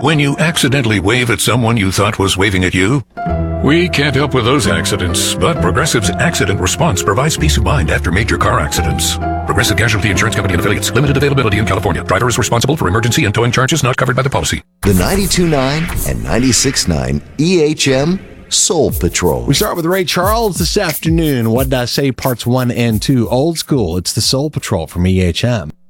When you accidentally wave at someone you thought was waving at you? We can't help with those accidents, but Progressive's Accident Response provides peace of mind after major car accidents. Progressive Casualty Insurance Company and Affiliates. Limited availability in California. Driver is responsible for emergency and towing charges not covered by the policy. The 92.9 and 96.9 EHM Soul Patrol. We start with Ray Charles this afternoon. What Did I Say? Parts 1 and 2. Old school. It's the Soul Patrol from EHM.